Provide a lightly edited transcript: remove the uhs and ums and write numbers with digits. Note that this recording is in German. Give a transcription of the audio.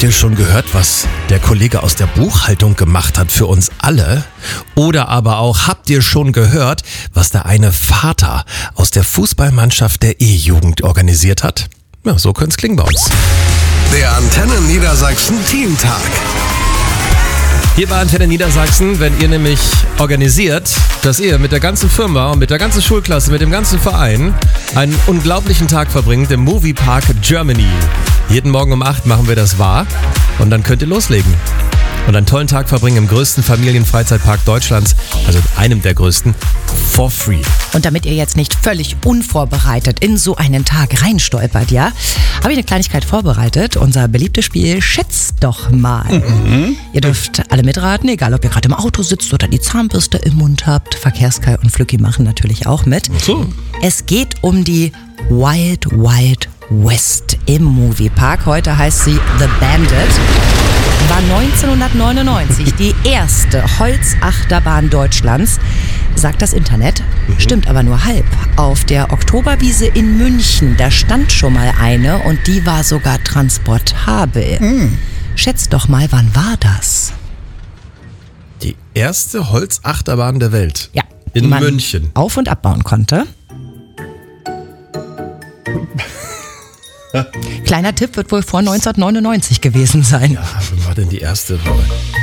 ihr schon gehört, was der Kollege aus der Buchhaltung gemacht hat für uns alle? Oder aber auch, habt ihr schon gehört, was der eine Vater aus der Fußballmannschaft der E-Jugend organisiert hat? Ja, so könnte es klingen bei uns. Der Antenne Niedersachsen Teamtag. Hier bei Antenne Niedersachsen, wenn ihr nämlich organisiert, dass ihr mit der ganzen Firma und mit der ganzen Schulklasse, mit dem ganzen Verein einen unglaublichen Tag verbringt im Moviepark Germany. Jeden Morgen um 8 machen wir das wahr und dann könnt ihr loslegen. Und einen tollen Tag verbringen im größten Familienfreizeitpark Deutschlands, also einem der größten, for free. Und damit ihr jetzt nicht völlig unvorbereitet in so einen Tag reinstolpert, ja, habe ich eine Kleinigkeit vorbereitet. Unser beliebtes Spiel Schätzt doch mal. Ihr dürft alle mitraten, egal ob ihr gerade im Auto sitzt oder die Zahnbürste im Mund habt. Verkehrskai und Flücki machen natürlich auch mit. So. Es geht um die Wild Wild West im Moviepark. Heute heißt sie The Bandit. War 1999 die erste Holzachterbahn Deutschlands, sagt das Internet. Stimmt aber nur halb. Auf der Oktoberwiese in München, da stand schon mal eine und die war sogar transportabel. Schätzt doch mal, wann war das? Die erste Holzachterbahn der Welt. Ja, In die man München. auf- und abbauen konnte. Kleiner Tipp, wird wohl vor 1999 gewesen sein. Ja, wann war denn die erste?